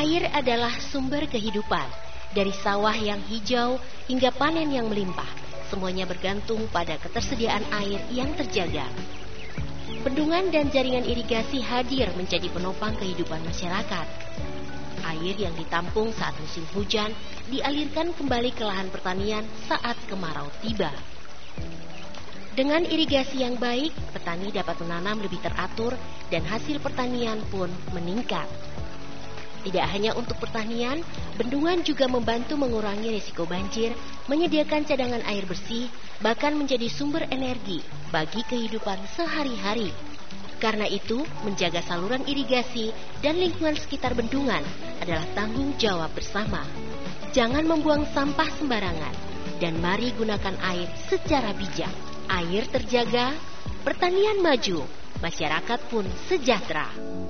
Air adalah sumber kehidupan. Dari sawah yang hijau hingga panen yang melimpah, semuanya bergantung pada ketersediaan air yang terjaga. Bendungan dan jaringan irigasi hadir menjadi penopang kehidupan masyarakat. Air yang ditampung saat musim hujan dialirkan kembali ke lahan pertanian saat kemarau tiba. Dengan irigasi yang baik, petani dapat menanam lebih teratur dan hasil pertanian pun meningkat. Tidak hanya untuk pertanian, bendungan juga membantu mengurangi risiko banjir, menyediakan cadangan air bersih, bahkan menjadi sumber energi bagi kehidupan sehari-hari. Karena itu, menjaga saluran irigasi dan lingkungan sekitar bendungan adalah tanggung jawab bersama. Jangan membuang sampah sembarangan, dan mari gunakan air secara bijak. Air terjaga, pertanian maju, masyarakat pun sejahtera.